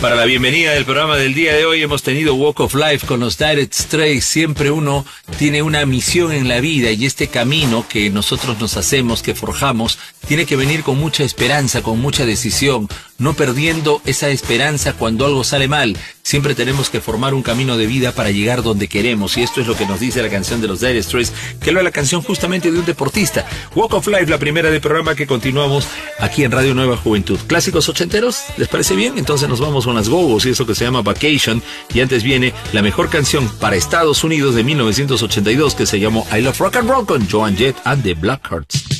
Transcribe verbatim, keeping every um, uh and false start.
Para la bienvenida del programa del día de hoy hemos tenido Walk of Life con los Dire Straits. Siempre uno tiene una misión en la vida y este camino que nosotros nos hacemos, que forjamos, tiene que venir con mucha esperanza, con mucha decisión, no perdiendo esa esperanza cuando algo sale mal. Siempre tenemos que formar un camino de vida para llegar donde queremos, y esto es lo que nos dice la canción de los Dire Straits, que es la canción justamente de un deportista. Walk of Life, la primera del programa que continuamos aquí en Radio Nueva Juventud. Clásicos ochenteros, ¿les parece bien? Entonces nos vamos con las Go-Go's y eso que se llama Vacation, y antes viene la mejor canción para Estados Unidos de mil novecientos ochenta y dos que se llamó I Love Rock and Roll con Joan Jett and the Blackhearts.